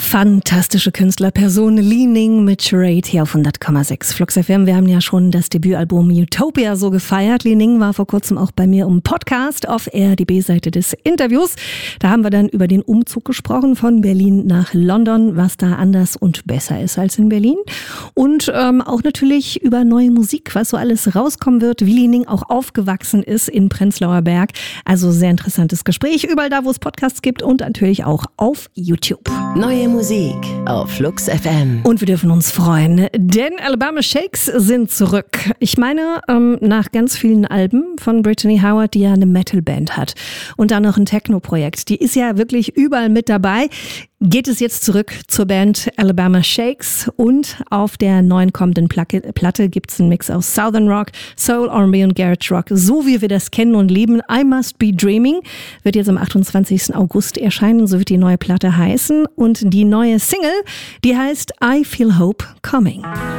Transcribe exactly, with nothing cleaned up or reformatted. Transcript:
Fantastische Künstlerperson, Li Ning mit Charade hier auf hundert Komma sechs Flux F M. Wir haben ja schon das Debütalbum Utopia so gefeiert. Li Ning war vor kurzem auch bei mir im Podcast auf R, die B-Seite des Interviews. Da haben wir dann über den Umzug gesprochen von Berlin nach London, was da anders und besser ist als in Berlin. Und ähm, auch natürlich über neue Musik, was so alles rauskommen wird, wie Li Ning auch aufgewachsen ist in Prenzlauer Berg. Also sehr interessantes Gespräch, überall da, wo es Podcasts gibt und natürlich auch auf YouTube. Neue Musik auf Flux F M. Und wir dürfen uns freuen, denn Alabama Shakes sind zurück. Ich meine, ähm, nach ganz vielen Alben von Brittany Howard, die ja eine Metalband hat und dann noch ein Techno-Projekt. Die ist ja wirklich überall mit dabei. Geht es jetzt zurück zur Band Alabama Shakes und auf der neuen kommenden Platte gibt es einen Mix aus Southern Rock, Soul, R and B und Garage Rock, so wie wir das kennen und lieben. I Must Be Dreaming wird jetzt am achtundzwanzigsten August erscheinen, so wird die neue Platte heißen und die neue Single, die heißt I Feel Hope Coming.